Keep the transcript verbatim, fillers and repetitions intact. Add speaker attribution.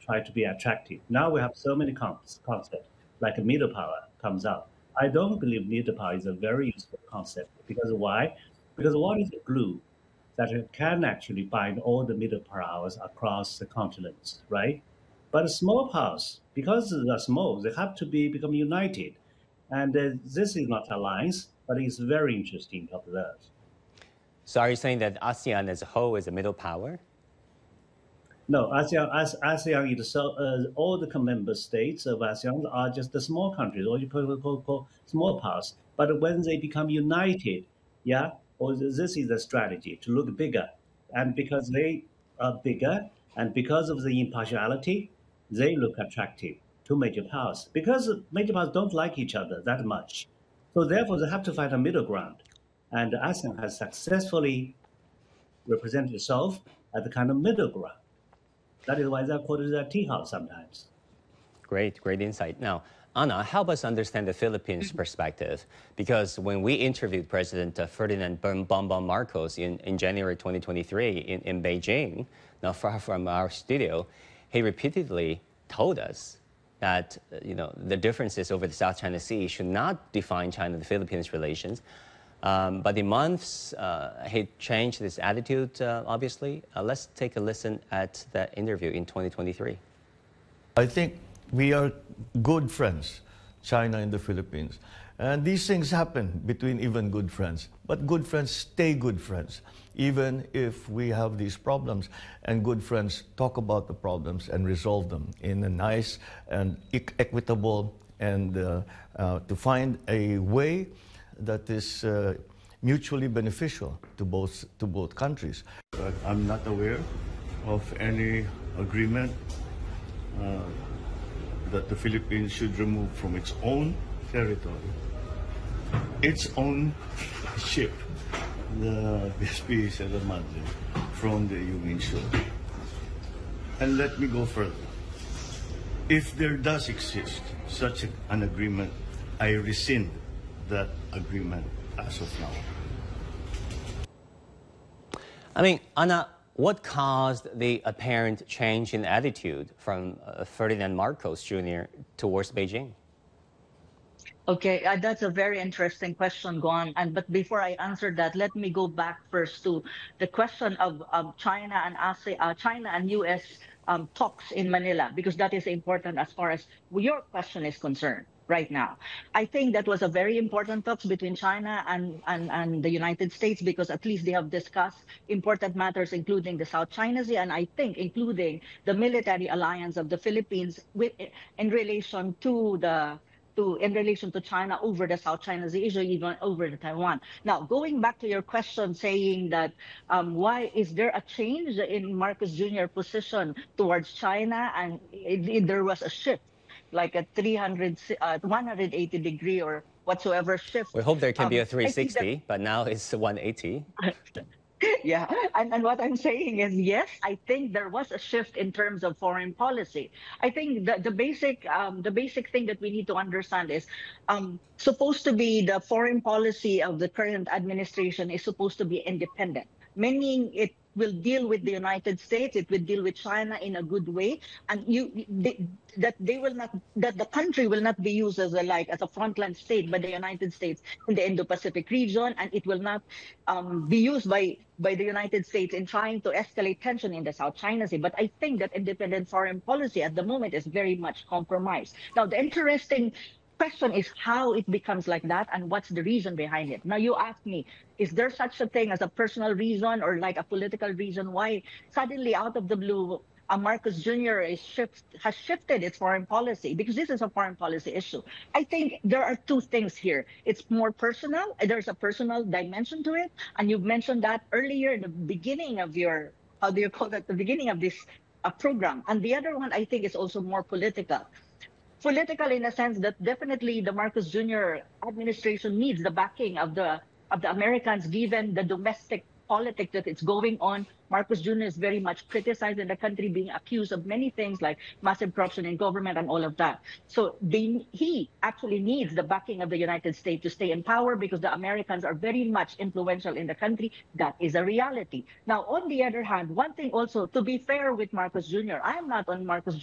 Speaker 1: try to be attractive. Now we have so many concepts, like a middle power comes out. I don't believe middle power is a very useful concept because why? Because what is the glue that can actually bind all the middle powers across the continents, right? But small powers, because they're small, they have to be become united, and uh, this is not alliance, but it's very interesting to observe.
Speaker 2: So are you saying that ASEAN as a whole is a middle power?
Speaker 1: No, ASEAN, as, ASEAN is so, uh, all the member states of ASEAN are just the small countries, or you call, call, call small powers. But when they become united, yeah, or this is the strategy to look bigger. And because they are bigger, and because of the impartiality, they look attractive to major powers. Because major powers don't like each other that much. So therefore, they have to find a middle ground. And ASEAN has successfully represented itself at the kind of middle ground. That is why they're called the tea house sometimes.
Speaker 2: Great, great insight. Now, Anna, help us understand the Philippines' perspective, because when we interviewed President Ferdinand Bongbong Marcos in, in January twenty twenty-three in, in Beijing, not far from our studio, he repeatedly told us that you know the differences over the South China Sea should not define China and the Philippines' relations. Um, but in months, uh, he changed his attitude, uh, obviously. Uh, let's take a listen at that interview in twenty twenty-three.
Speaker 3: I think we are good friends, China and the Philippines. And these things happen between even good friends. But good friends stay good friends, even if we have these problems. And good friends talk about the problems and resolve them in a nice and equitable and uh, uh, to find a way that is uh, mutually beneficial to both to both countries.
Speaker 4: But I'm not aware of any agreement uh, that the Philippines should remove from its own territory its own ship, the V S P Sierra Madre, from the Yungin Shoal. And let me go further. If there does exist such an agreement, I rescind that agreement as of now.
Speaker 2: I mean, Anna, what caused the apparent change in attitude from uh, Ferdinand Marcos Junior towards Beijing?
Speaker 5: Okay, uh, that's a very interesting question, Guan. And but before I answer that, let me go back first to the question of, of China and ASEAN, uh, China and U S um, talks in Manila, because that is important as far as your question is concerned right now. I think that was a very important talks between China and, and, and the United States, because at least they have discussed important matters, including the South China Sea, and I think including the military alliance of the Philippines with, in relation to the To, in relation to China over the South China Sea issue, even over the Taiwan. Now, going back to your question, saying that um, why is there a change in Marcos Junior position towards China, and it, it, there was a shift, like a three hundred, uh, one hundred eighty degree or whatsoever shift.
Speaker 2: We hope there can
Speaker 5: um,
Speaker 2: be a three sixty,
Speaker 5: that,
Speaker 2: but now it's one eighty.
Speaker 5: Yeah, and, and what I'm saying is, yes, I think there was a shift in terms of foreign policy. I think the, the basic um, the basic thing that we need to understand is um, supposed to be the foreign policy of the current administration is supposed to be independent, meaning it will deal with the United States, it will deal with China in a good way, and you they, that they will not, that the country will not be used as a like as a frontline state by the United States in the Indo-Pacific region, and it will not um, be used by by the United States in trying to escalate tension in the South China Sea. But I think that independent foreign policy at the moment is very much compromised. Now, the interesting question is how it becomes like that and what's the reason behind it. Now, you ask me, is there such a thing as a personal reason or like a political reason why suddenly out of the blue uh, Marcos Junior is shift, has shifted its foreign policy? Because this is a foreign policy issue. I think there are two things here. It's more personal. There's a personal dimension to it. And you've mentioned that earlier in the beginning of your, how do you call that, the beginning of this uh, program. And the other one, I think, is also more political. Political in a sense that definitely the Marcos Junior administration needs the backing of the of the Americans, given the domestic politics that it's going on. Marcos Junior is very much criticized in the country, being accused of many things like massive corruption in government and all of that. So they, he actually needs the backing of the United States to stay in power, because the Americans are very much influential in the country. That is a reality. Now, on the other hand, one thing also, to be fair with Marcos Junior, I am not on Marcos